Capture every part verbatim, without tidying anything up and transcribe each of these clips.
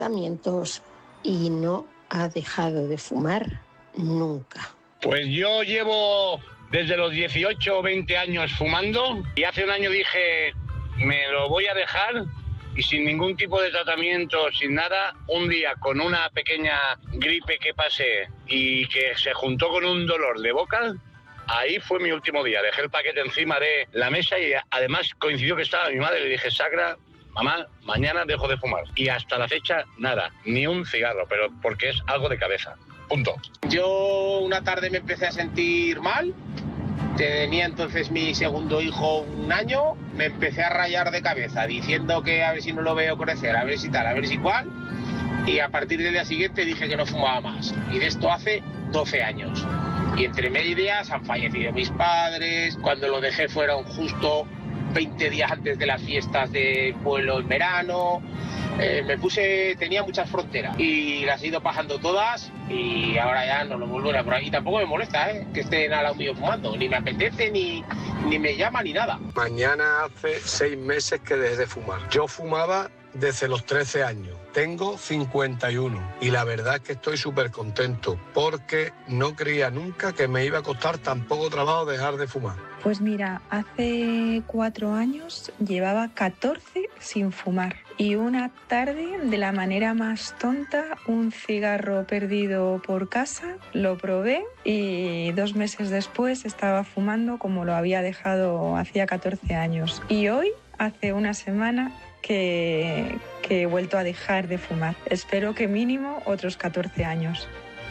tratamientos y no ha dejado de fumar nunca. Pues yo llevo desde los dieciocho o veinte años fumando y hace un año dije, me lo voy a dejar y sin ningún tipo de tratamiento, sin nada, un día con una pequeña gripe que pasé y que se juntó con un dolor de boca, ahí fue mi último día. Dejé el paquete encima de la mesa y además coincidió que estaba mi madre y le dije, Sacra, mamá, mañana dejo de fumar. Y hasta la fecha, nada, ni un cigarro, pero porque es algo de cabeza. Punto. Yo una tarde me empecé a sentir mal, tenía entonces mi segundo hijo un año, me empecé a rayar de cabeza diciendo que a ver si no lo veo crecer, a ver si tal, a ver si cual, y a partir del día siguiente dije que no fumaba más, y de esto hace doce años. Y entre medias han fallecido mis padres, cuando lo dejé fueron justo veinte días antes de las fiestas de pueblo en verano. Eh, me puse, tenía muchas fronteras y las he ido pasando todas y ahora ya no lo vuelvo a por ahí. Y tampoco me molesta, ¿eh? Que estén al lado mío fumando, ni me apetece, ni, ni me llama, ni nada. Mañana hace seis meses que dejé de fumar. Yo fumaba desde los trece años. Tengo cincuenta y uno y la verdad es que estoy súper contento porque no creía nunca que me iba a costar tan poco trabajo dejar de fumar. Pues mira, hace cuatro años llevaba catorce sin fumar y una tarde, de la manera más tonta, un cigarro perdido por casa, lo probé y dos meses después estaba fumando como lo había dejado hacía catorce años. Y hoy, hace una semana, que, que he vuelto a dejar de fumar. Espero que mínimo otros catorce años.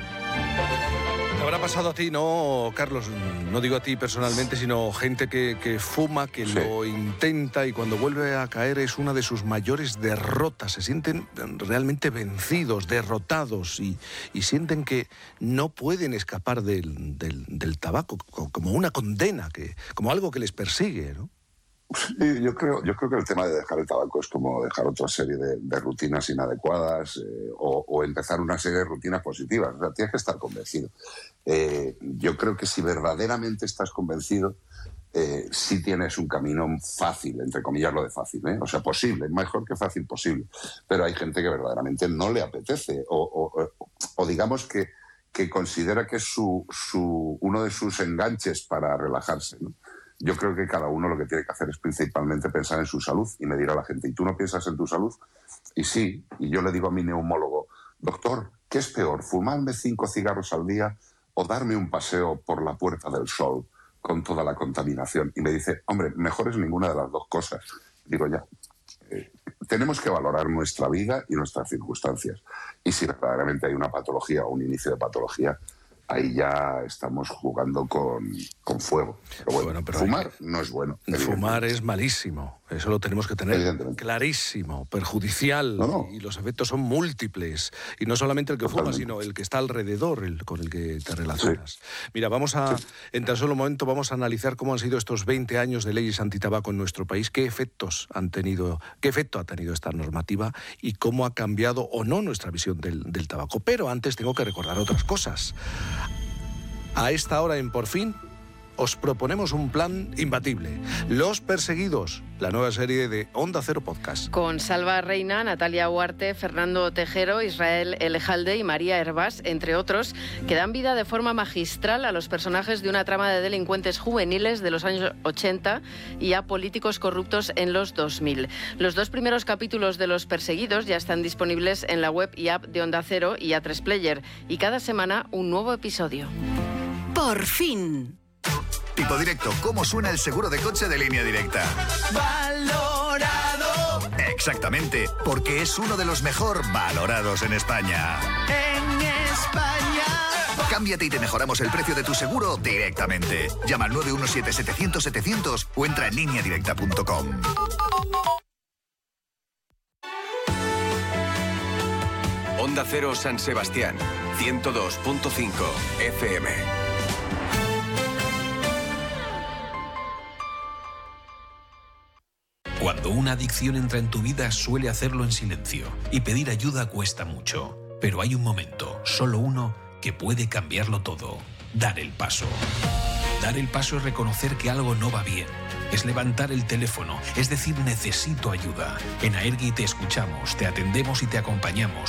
Te habrá pasado a ti, ¿no, Carlos? No digo a ti personalmente, sino gente que, que fuma, que sí. Lo intenta y cuando vuelve a caer es una de sus mayores derrotas. Se sienten realmente vencidos, derrotados y, y sienten que no pueden escapar del, del, del tabaco, como una condena, que, como algo que les persigue, ¿no? Sí, yo creo, yo creo que el tema de dejar el tabaco es como dejar otra serie de, de rutinas inadecuadas eh, o, o empezar una serie de rutinas positivas. O sea, tienes que estar convencido. Eh, yo creo que si verdaderamente estás convencido, eh, sí tienes un camino fácil, entre comillas lo de fácil, ¿eh? O sea, posible, mejor que fácil, posible. Pero hay gente que verdaderamente no le apetece o, o, o, o digamos que, que considera que es su, su, uno de sus enganches para relajarse, ¿no? Yo creo que cada uno lo que tiene que hacer es principalmente pensar en su salud y medir a la gente. ¿Y tú no piensas en tu salud? Y sí, y yo le digo a mi neumólogo, doctor, ¿qué es peor, fumarme cinco cigarros al día o darme un paseo por la Puerta del Sol con toda la contaminación? Y me dice, hombre, mejor es ninguna de las dos cosas. Digo, ya, eh, tenemos que valorar nuestra vida y nuestras circunstancias. Y si verdaderamente hay una patología o un inicio de patología, ahí ya estamos jugando con, con fuego. Pero bueno, bueno pero fumar que... no es bueno. Fumar es malísimo. Eso lo tenemos que tener clarísimo, perjudicial. No, no. Y los efectos son múltiples. Y no solamente el que Totalmente. fuma, sino el que está alrededor, el con el que te relacionas. Sí. Mira, vamos a, sí. en tan solo momento, vamos a analizar cómo han sido estos veinte años de leyes antitabaco en nuestro país, qué efectos han tenido, qué efecto ha tenido esta normativa y cómo ha cambiado o no nuestra visión del, del tabaco. Pero antes tengo que recordar otras cosas. A esta hora en Por Fin os proponemos un plan imbatible. Los Perseguidos, la nueva serie de Onda Cero Podcast. Con Salva Reina, Natalia Huarte, Fernando Tejero, Israel Elejalde y María Hervás, entre otros, que dan vida de forma magistral a los personajes de una trama de delincuentes juveniles de los años ochenta y a políticos corruptos en los dos mil. Los dos primeros capítulos de Los Perseguidos ya están disponibles en la web y app de Onda Cero y A tres Player, y cada semana un nuevo episodio. Por fin. Tipo Directo, ¿cómo suena el seguro de coche de Línea Directa? Valorado. Exactamente, porque es uno de los mejor valorados en España. En España. Cámbiate y te mejoramos el precio de tu seguro directamente. Llama al nueve uno siete, setecientos, setecientos o entra en línea directa punto com. Onda Cero San Sebastián, ciento dos punto cinco F M. Cuando una adicción entra en tu vida, suele hacerlo en silencio y pedir ayuda cuesta mucho. Pero hay un momento, solo uno, que puede cambiarlo todo: dar el paso. Dar el paso es reconocer que algo no va bien. Es levantar el teléfono, es decir, necesito ayuda. En Aergi te escuchamos, te atendemos y te acompañamos.